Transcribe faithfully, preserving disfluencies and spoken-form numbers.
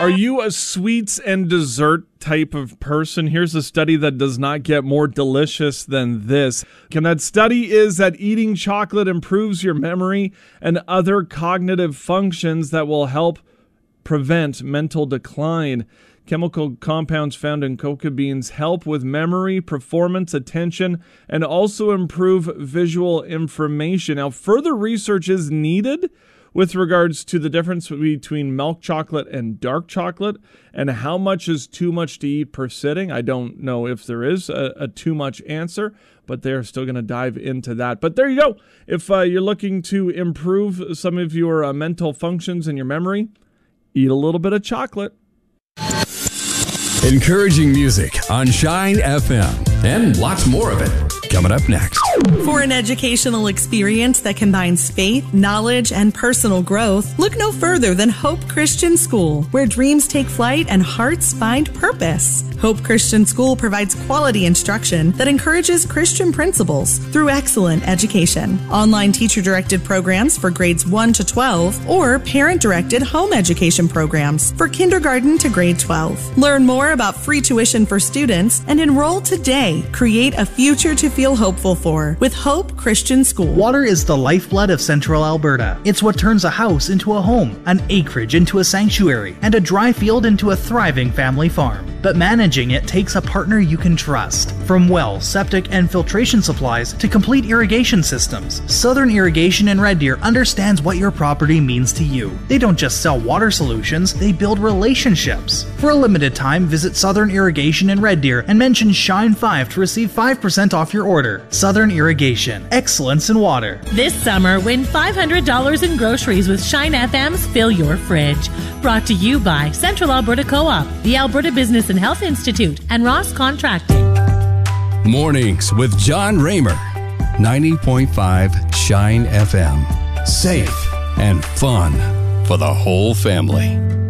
Are you a sweets and dessert type of person? Here's a study that does not get more delicious than this. And that study is that eating chocolate improves your memory and other cognitive functions that will help prevent mental decline. Chemical compounds found in cocoa beans help with memory, performance, attention, and also improve visual information. Now, further research is needed with regards to the difference between milk chocolate and dark chocolate and how much is too much to eat per sitting. I don't know if there is a, a too much answer, but they're still going to dive into that. But there you go. If uh, you're looking to improve some of your uh, mental functions and your memory, eat a little bit of chocolate. Encouraging music on Shine F M and lots more of it coming up next. For an educational experience that combines faith, knowledge, and personal growth, look no further than Hope Christian School, where dreams take flight and hearts find purpose. Hope Christian School provides quality instruction that encourages Christian principles through excellent education. Online teacher-directed programs for grades one to twelve or parent-directed home education programs for kindergarten to grade twelve. Learn more about free tuition for students and enroll today. Create a future to feel hopeful for with Hope Christian School. Water is the lifeblood of Central Alberta. It's what turns a house into a home, an acreage into a sanctuary, and a dry field into a thriving family farm. But managing it takes a partner you can trust. From well, septic, and filtration supplies to complete irrigation systems, Southern Irrigation in Red Deer understands what your property means to you. They don't just sell water solutions, they build relationships. For a limited time, visit Southern Irrigation in Red Deer and mention Shine five to receive five percent off your order. Southern Irrigation, excellence in water. This summer, win five hundred dollars in groceries with Shine F M's Fill Your Fridge. Brought to you by Central Alberta Co-op, the Alberta Business and Health Institute, and Ross Contracting. Mornings with John Raymer, ninety point five Shine F M. Safe and fun for the whole family.